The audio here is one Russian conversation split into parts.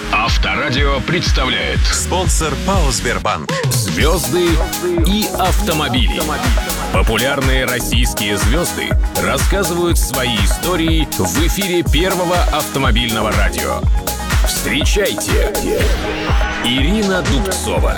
Авторадио представляет Спонсор ПАО «Сбербанк». «Звезды и автомобили». Популярные российские звезды рассказывают свои истории в эфире Первого автомобильного радио. Встречайте, Ирина Дубцова.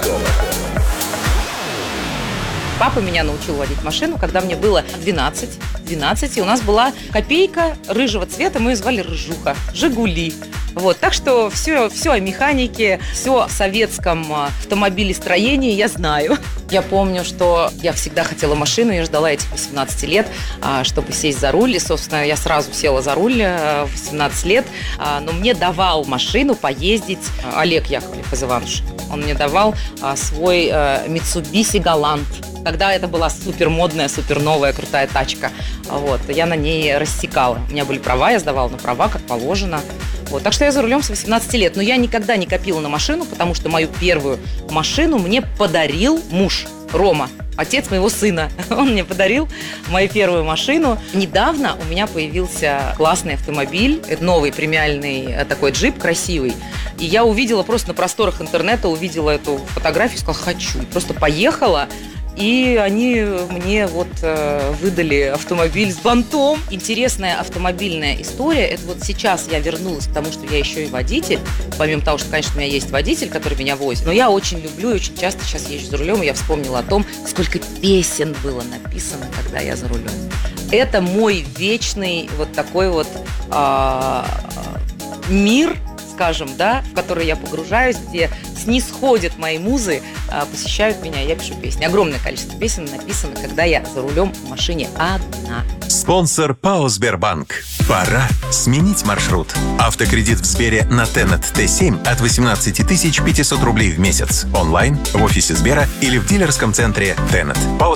Папа меня научил водить машину, когда мне было 12, и у нас была копейка рыжего цвета, мы ее звали Рыжуха, «Жигули». Вот, так что все о механике, все о советском автомобилестроении я знаю. Я помню, что я всегда хотела машину, я ждала этих 18 лет, чтобы сесть за руль. И, собственно, я сразу села за руль в 18 лет, но мне давал машину поездить Олег Яковлев из Иванушек. Он мне давал свой Mitsubishi Galant. Тогда это была супер модная, супер новая, крутая тачка. Вот, я на ней рассекала. У меня были права, я сдавала на права, как положено. Вот, так что я за рулем с 18 лет. Но я никогда не копила на машину, потому что мою первую машину мне подарил муж Рома, отец моего сына. Он мне подарил мою первую машину. Недавно у меня появился классный автомобиль. Это новый премиальный такой джип красивый. И я увидела просто на просторах интернета, увидела эту фотографию, сказала, хочу. И просто поехала. И они мне выдали автомобиль с бантом. Интересная автомобильная история. Это вот сейчас я вернулась к тому, что я еще и водитель. Помимо того, что, конечно, у меня есть водитель, который меня возит. Но я очень люблю и очень часто сейчас езжу за рулем. И я вспомнила о том, сколько песен было написано, когда я за рулем. Это мой вечный вот такой вот мир, скажем, да, в который я погружаюсь, где снисходят мои музы, посещают меня, я пишу песни. Огромное количество песен написано, когда я за рулем в машине одна. Спонсор ПАО «Сбербанк». Пора сменить маршрут. Автокредит в Сбере на Tenet T7 от 18 500 рублей в месяц. Онлайн, в офисе Сбера или в дилерском центре Tenet. ПАО